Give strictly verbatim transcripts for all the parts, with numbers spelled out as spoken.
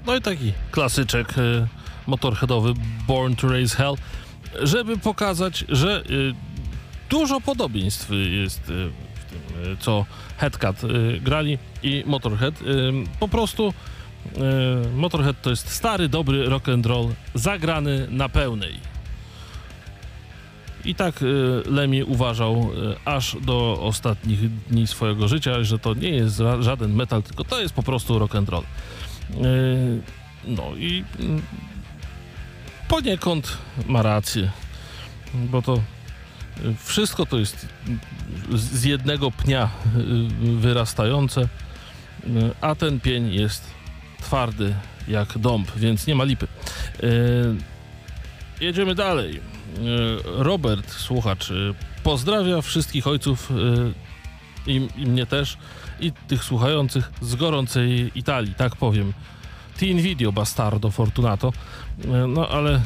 No i taki klasyczek y, motorheadowy Born to Raise Hell, żeby pokazać, że y, dużo podobieństw jest y, w tym, y, co Headcat y, grali i Motorhead. Y, po prostu y, Motorhead to jest stary, dobry rock and roll zagrany na pełnej. I tak y, Lemmy uważał y, aż do ostatnich dni swojego życia, że to nie jest ra- żaden metal, tylko to jest po prostu rock and roll. Y, no i y, poniekąd ma rację, bo to y, wszystko to jest y, z jednego pnia y, wyrastające, y, a ten pień jest twardy jak dąb, więc nie ma lipy. Y, jedziemy dalej. Robert, słuchacz, pozdrawia wszystkich ojców i, i mnie też i tych słuchających z gorącej Italii, tak powiem. Ti invidio, bastardo fortunato. No ale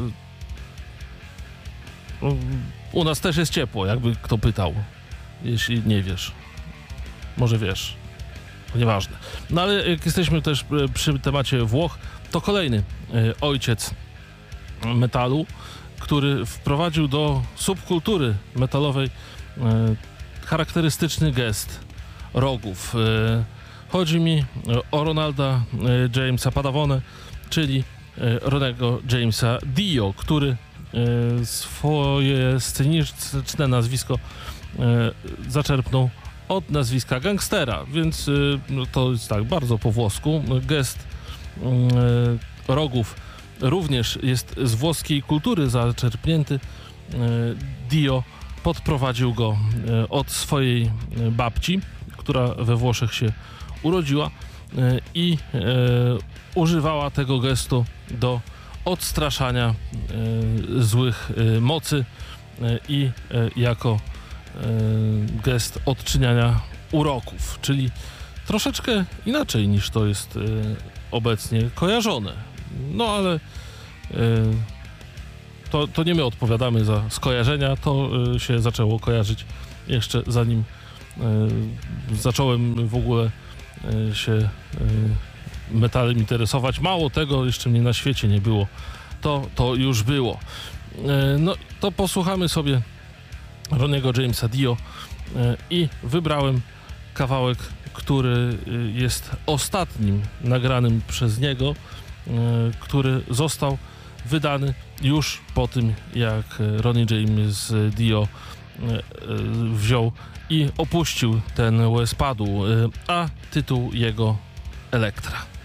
u nas też jest ciepło, jakby kto pytał, jeśli nie wiesz. Może wiesz. Nieważne. No ale jak jesteśmy też przy temacie Włoch, to kolejny ojciec metalu, który wprowadził do subkultury metalowej e, charakterystyczny gest rogów. E, chodzi mi o Ronalda e, Jamesa Padavone, czyli e, Ronego Jamesa Dio, który e, swoje sceniczne nazwisko e, zaczerpnął od nazwiska gangstera, więc e, no to jest tak bardzo po włosku. Gest e, rogów również jest z włoskiej kultury zaczerpnięty. Dio podprowadził go od swojej babci, która we Włoszech się urodziła i używała tego gestu do odstraszania złych mocy i jako gest odczyniania uroków, czyli troszeczkę inaczej niż to jest obecnie kojarzone. No ale y, to, to nie my odpowiadamy za skojarzenia, to y, się zaczęło kojarzyć jeszcze zanim y, zacząłem w ogóle y, się y, metalem interesować. Mało tego, jeszcze mnie na świecie nie było. To, to już było. Y, no to posłuchamy sobie Roniego Jamesa Dio y, i wybrałem kawałek, który y, jest ostatnim nagranym przez niego, który został wydany już po tym, jak Ronnie James Dio wziął i opuścił ten łez padu, a tytuł jego Elektra.